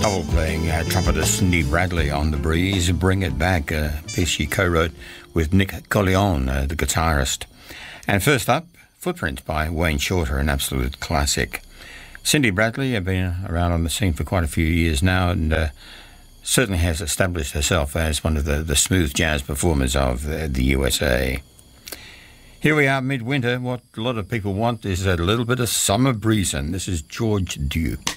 Playing trumpeter Cindy Bradley on The Breeze, Bring It Back, a piece she co-wrote with Nick Collion, the guitarist. And first up, Footprint by Wayne Shorter, an absolute classic. Cindy Bradley has been around on the scene for quite a few years now and certainly has established herself as one of the smooth jazz performers of the USA. Here we are midwinter. What a lot of people want is a little bit of summer breeze, and this is George Duke.